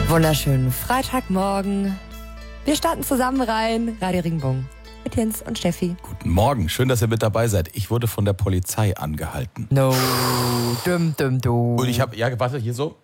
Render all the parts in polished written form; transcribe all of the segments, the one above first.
Wunderschönen Freitagmorgen. Wir starten zusammen rein. Radio Regenbogen mit Jens und Steffi. Guten Morgen, schön, dass ihr mit dabei seid. Ich wurde von der Polizei angehalten. No, du. Und ich habe, warte, hier so.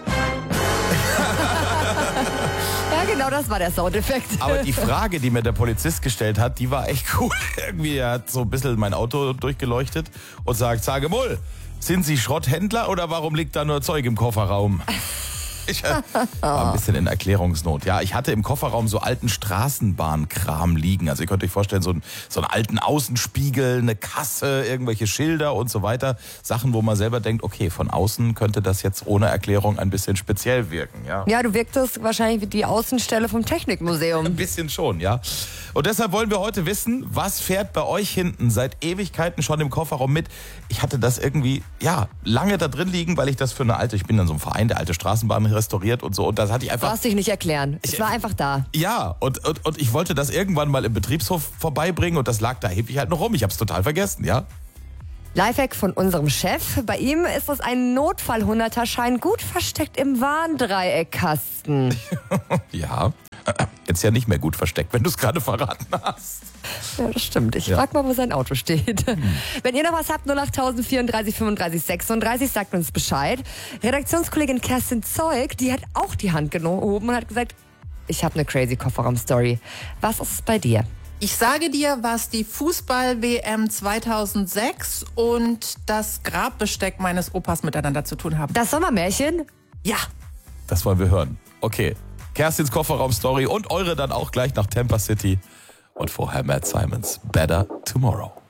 Ja, genau, das war der Soundeffekt. Aber die Frage, die mir der Polizist gestellt hat, die war echt cool. Irgendwie, er hat so ein bisschen mein Auto durchgeleuchtet und sagt, sage Mull, sind Sie Schrotthändler oder warum liegt da nur Zeug im Kofferraum? Ich war ein bisschen in Erklärungsnot. Ja, ich hatte im Kofferraum so alten Straßenbahnkram liegen. Also ihr könnt euch vorstellen, so einen alten Außenspiegel, eine Kasse, irgendwelche Schilder und so weiter. Sachen, wo man selber denkt, okay, von außen könnte das jetzt ohne Erklärung ein bisschen speziell wirken. Ja, Du wirktest wahrscheinlich wie die Außenstelle vom Technikmuseum. ein bisschen schon, ja. Und deshalb wollen wir heute wissen, was fährt bei euch hinten seit Ewigkeiten schon im Kofferraum mit? Ich hatte das irgendwie, lange da drin liegen, weil ich das für ich bin in so einem Verein, der alte Straßenbahn restauriert und so. Und das hatte ich Du einfach. brauchst dich nicht erklären. Es war einfach da. Ja, und ich wollte das irgendwann mal im Betriebshof vorbeibringen und das lag da ewig halt noch rum. Ich hab's total vergessen, ja. Lifehack von unserem Chef. Bei ihm ist es ein Notfall-100er-Schein gut versteckt im Warndreieckkasten. Ja. Jetzt ja nicht mehr gut versteckt, wenn du es gerade verraten hast. Ja, das stimmt. Ich frag mal, wo sein Auto steht. Wenn ihr noch was habt, 08000 34 35 36, sagt uns Bescheid. Redaktionskollegin Kerstin Zeug, die hat auch die Hand gehoben und hat gesagt, ich habe eine crazy Kofferraum-Story. Was ist es bei dir? Ich sage dir, was die Fußball-WM 2006 und das Grabbesteck meines Opas miteinander zu tun haben. Das Sommermärchen? Ja. Das wollen wir hören. Okay. Kerstins Kofferraum-Story und eure dann auch gleich nach Tampa City. Und vorher Matt Simons. Better Tomorrow.